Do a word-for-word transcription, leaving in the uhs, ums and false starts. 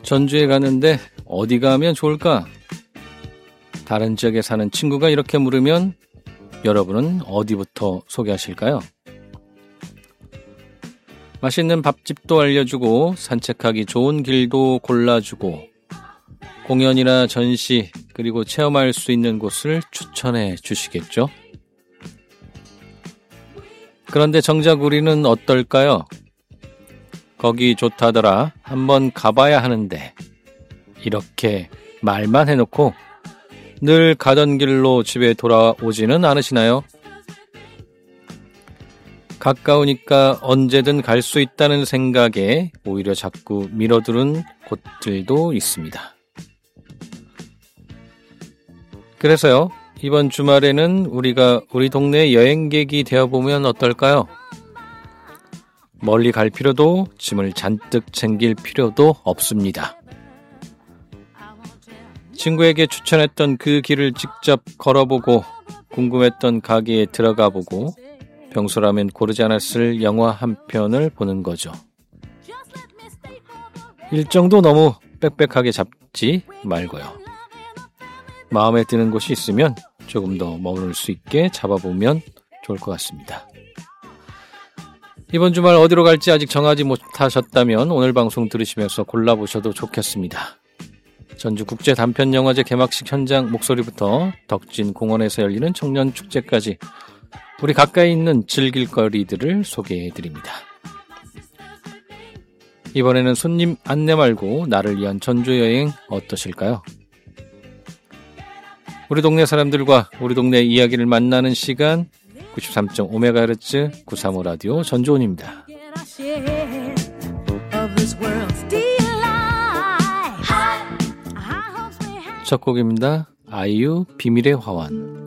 전주에 가는데 어디 가면 좋을까? 다른 지역에 사는 친구가 이렇게 물으면 여러분은 어디부터 소개하실까요? 맛있는 밥집도 알려주고 산책하기 좋은 길도 골라주고 공연이나 전시 그리고 체험할 수 있는 곳을 추천해 주시겠죠? 그런데 정작 우리는 어떨까요? 거기 좋다더라 한번 가봐야 하는데 이렇게 말만 해놓고 늘 가던 길로 집에 돌아오지는 않으시나요? 가까우니까 언제든 갈 수 있다는 생각에 오히려 자꾸 미뤄두는 곳들도 있습니다. 그래서요, 이번 주말에는 우리가 우리 동네 여행객이 되어보면 어떨까요? 멀리 갈 필요도 짐을 잔뜩 챙길 필요도 없습니다. 친구에게 추천했던 그 길을 직접 걸어보고 궁금했던 가게에 들어가 보고 평소라면 고르지 않았을 영화 한 편을 보는 거죠. 일정도 너무 빽빽하게 잡지 말고요. 마음에 드는 곳이 있으면 조금 더 머무를 수 있게 잡아보면 좋을 것 같습니다. 이번 주말 어디로 갈지 아직 정하지 못하셨다면 오늘 방송 들으시면서 골라보셔도 좋겠습니다. 전주국제단편영화제 개막식 현장 목소리부터 덕진공원에서 열리는 청년축제까지 우리 가까이 있는 즐길 거리들을 소개해드립니다. 이번에는 손님 안내 말고 나를 위한 전주여행 어떠실까요? 우리 동네 사람들과 우리 동네 이야기를 만나는 시간 구십삼 점 오 메가헤르츠 구삼오 라디오 전주온입니다. 첫 곡입니다. 아이유 비밀의 화환.